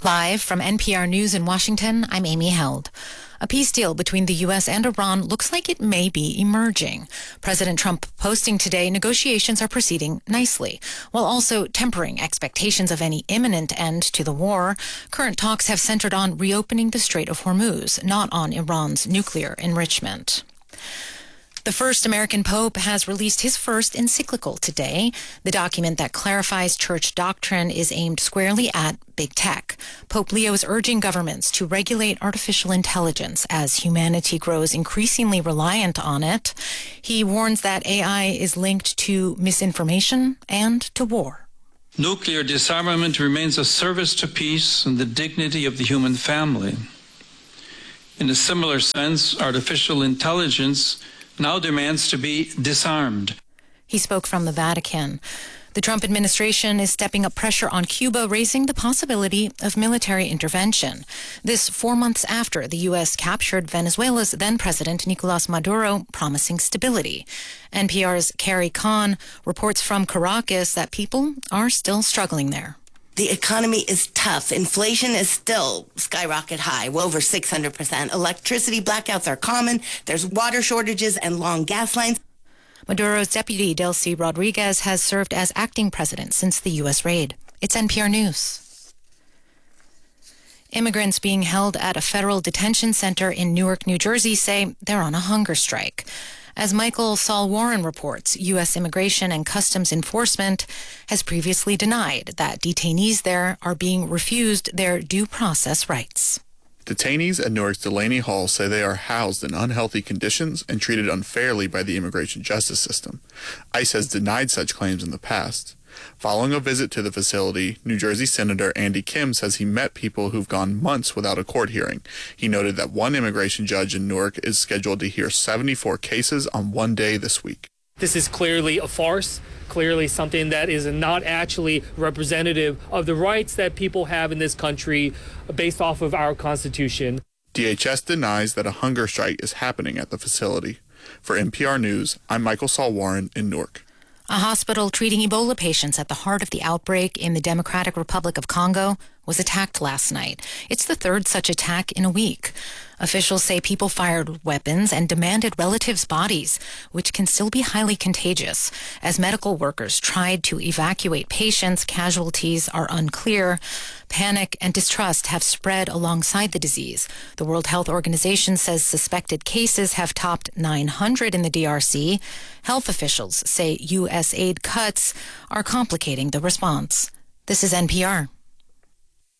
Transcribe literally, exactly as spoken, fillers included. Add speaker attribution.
Speaker 1: Live from N P R News in Washington, I'm Amy Held. A peace deal between the U S and Iran looks like it may be emerging. President Trump posting today negotiations are proceeding nicely, while also tempering expectations of any imminent end to the war. Current talks have centered on reopening the Strait of Hormuz, not on Iran's nuclear enrichment. The first American pope has released his first encyclical today. The document that clarifies church doctrine is aimed squarely at big tech. Pope Leo is urging governments to regulate artificial intelligence as humanity grows increasingly reliant on it. He warns that A I is linked to misinformation and to war.
Speaker 2: Nuclear disarmament remains a service to peace and the dignity of the human family. In a similar sense, artificial intelligence now demands to be disarmed.
Speaker 1: He spoke from the Vatican. The Trump administration is stepping up pressure on Cuba, raising the possibility of military intervention. This four months after the U S captured Venezuela's then-president Nicolas Maduro, promising stability. N P R's Carrie Kahn reports from Caracas that people are still struggling there.
Speaker 3: The economy is tough. Inflation is still skyrocket high, well over six hundred percent. Electricity blackouts are common. There's water shortages and long gas lines.
Speaker 1: Maduro's deputy, Delcy Rodriguez, has served as acting president since the U S raid. It's N P R News. Immigrants being held at a federal detention center in Newark, New Jersey say they're on a hunger strike. As Michael Saul Warren reports, U S Immigration and Customs Enforcement has previously denied that detainees there are being refused their due process rights.
Speaker 4: Detainees at Newark's Delaney Hall say they are housed in unhealthy conditions and treated unfairly by the immigration justice system. ICE has denied such claims in the past. Following a visit to the facility, New Jersey Senator Andy Kim says he met people who've gone months without a court hearing. He noted that one immigration judge in Newark is scheduled to hear seventy-four cases on one day this week.
Speaker 5: This is clearly a farce, clearly something that is not actually representative of the rights that people have in this country based off of our Constitution.
Speaker 4: D H S denies that a hunger strike is happening at the facility. For N P R News, I'm Michael Saul Warren in Newark.
Speaker 1: A hospital treating Ebola patients at the heart of the outbreak in the Democratic Republic of Congo was attacked last night. It's the third such attack in a week. Officials say people fired weapons and demanded relatives' bodies, which can still be highly contagious. As medical workers tried to evacuate patients, casualties are unclear. Panic and distrust have spread alongside the disease. The World Health Organization says suspected cases have topped nine hundred in the D R C. Health officials say U S aid cuts are complicating the response. This is N P R.